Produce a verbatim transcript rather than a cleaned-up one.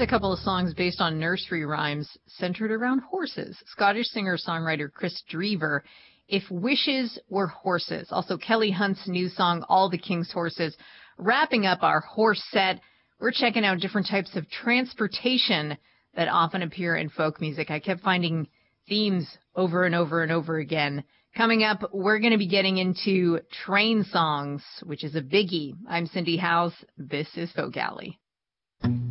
a couple of songs based on nursery rhymes centered around horses. Scottish singer-songwriter Chris Drever, If Wishes Were Horses. Also, Kelly Hunt's new song, All the King's Horses. Wrapping up our horse set, we're checking out different types of transportation that often appear in folk music. I kept finding themes over and over and over again. Coming up, we're going to be getting into train songs, which is a biggie. I'm Cindy House. This is Folk Alley.